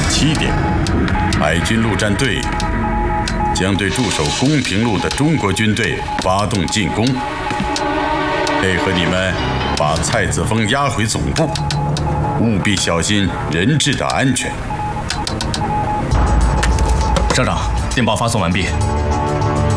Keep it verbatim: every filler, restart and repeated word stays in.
七点，海军陆战队将对驻守公平路的中国军队发动进攻。配合你们把蔡子峰押回总部，务必小心人质的安全。 省长，电报发送完毕。